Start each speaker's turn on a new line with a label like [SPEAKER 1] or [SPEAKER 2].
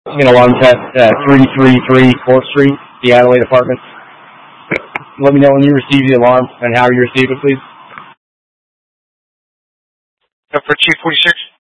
[SPEAKER 1] An alarm test at 333 4th Street, the Adelaide Apartments. Let me know when you receive the alarm and how you receive it, please.
[SPEAKER 2] For Chief 46?